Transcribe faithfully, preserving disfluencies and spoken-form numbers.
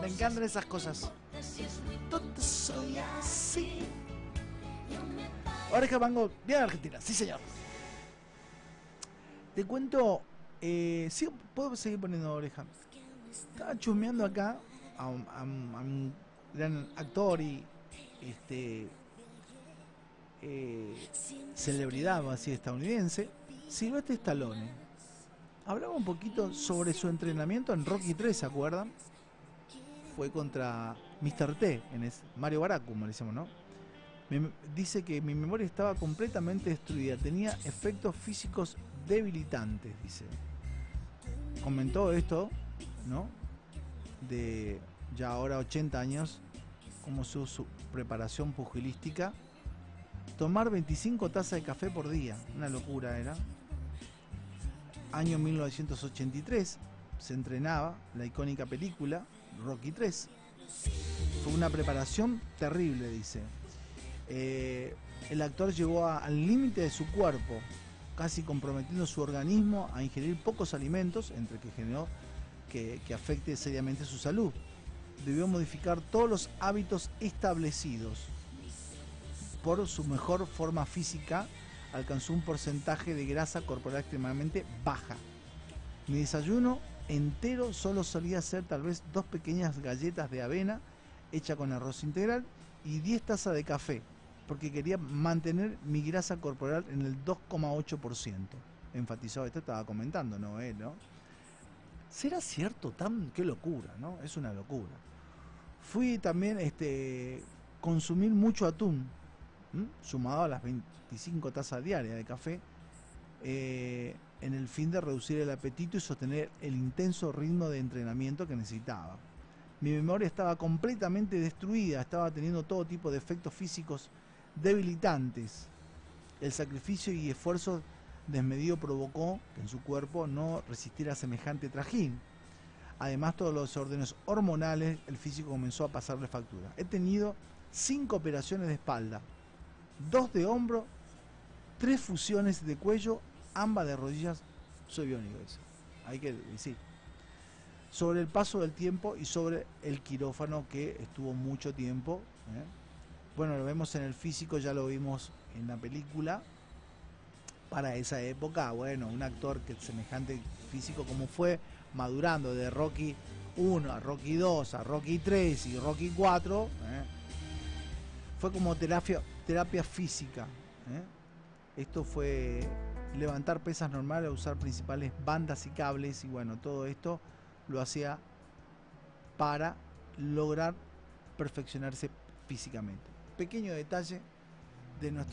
encantan esas cosas. Todo soy así. Oreja Mango, bien Argentina, sí señor. Te cuento, eh, sí, puedo seguir poniendo oreja. Estaba chusmeando acá a un, a un, a un gran actor y este eh, celebridad así estadounidense, Sylvester Stallone. Hablaba un poquito sobre su entrenamiento en Rocky tres, ¿se acuerdan? Fue contra mister T, en es Mario Baracu, como le decimos, ¿no? Me, dice que mi memoria estaba completamente destruida, tenía efectos físicos debilitantes, dice. Comentó esto, ¿no? De ya ahora ochenta años, como su, su preparación pugilística. Tomar veinticinco tazas de café por día, una locura era. Año mil novecientos ochenta y tres, se entrenaba la icónica película Rocky tres. Fue una preparación terrible, dice. Eh, el actor llegó a, al límite de su cuerpo, casi comprometiendo su organismo a ingerir pocos alimentos, entre que generó que, que afecte seriamente su salud. Debió modificar todos los hábitos establecidos. Por su mejor forma física, alcanzó un porcentaje de grasa corporal extremadamente baja. Mi desayuno entero solo solía ser tal vez dos pequeñas galletas de avena hecha con arroz integral y diez tazas de café, porque quería mantener mi grasa corporal en el dos coma ocho por ciento. Enfatizó, esto estaba comentando, ¿no? ¿Eh? ¿No? ¿Será cierto? Tan, qué locura, ¿no? Es una locura. Fui también este consumir mucho atún, ¿m? Sumado a las veinticinco tazas diarias de café, eh, en el fin de reducir el apetito y sostener el intenso ritmo de entrenamiento que necesitaba. Mi memoria estaba completamente destruida, estaba teniendo todo tipo de efectos físicos debilitantes. El sacrificio y esfuerzo desmedido provocó que en su cuerpo no resistiera semejante trajín. Además, todos los órdenes hormonales, el físico comenzó a pasarle factura. He tenido cinco operaciones de espalda, dos de hombro, tres fusiones de cuello, ambas de rodillas. Soy biónico, eso. Hay que decir. Sobre el paso del tiempo y sobre el quirófano, que estuvo mucho tiempo, ¿eh? Bueno, lo vemos en el físico, ya lo vimos en la película. Para esa época, bueno, un actor que semejante físico como fue, madurando de Rocky uno a Rocky dos a Rocky tres y Rocky cuatro, ¿eh? Fue como terapia, terapia física, ¿eh? Esto fue levantar pesas normales, usar principales bandas y cables, y bueno, todo esto lo hacía para lograr perfeccionarse físicamente. Pequeño detalle de nuestro